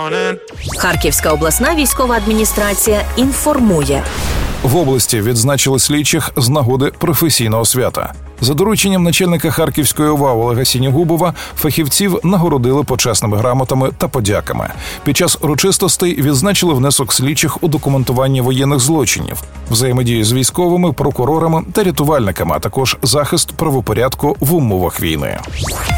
Харківська обласна військова адміністрація інформує. В області відзначили слідчих з нагоди професійного свята. За дорученням начальника Харківської ОВА Олега Сінігубова фахівців нагородили почесними грамотами та подяками. Під час урочистостей відзначили внесок слідчих у документування воєнних злочинів, взаємодію з військовими, прокурорами та рятувальниками, а також захист правопорядку в умовах війни.